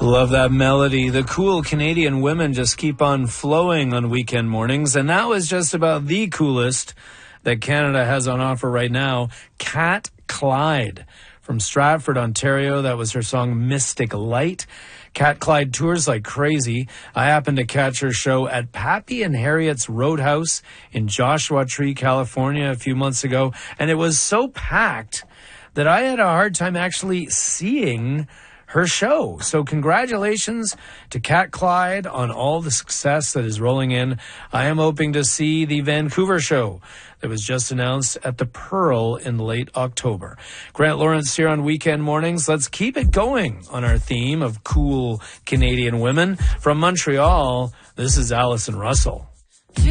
Love that melody. The cool Canadian women just keep on flowing on weekend mornings. And that was just about the coolest that Canada has on offer right now. Kat Clyde from Stratford, Ontario. That was her song Mystic Light. Kat Clyde tours like crazy. I happened to catch her show at Pappy and Harriet's Roadhouse in Joshua Tree, California a few months ago. And it was so packed that I had a hard time actually seeing her show. So congratulations to Kat Clyde on all the success that is rolling in. I am hoping to see the Vancouver show that was just announced at the Pearl in late October. Grant Lawrence here on Weekend Mornings. Let's keep it going on our theme of cool Canadian women. From Montreal, this is Allison Russell.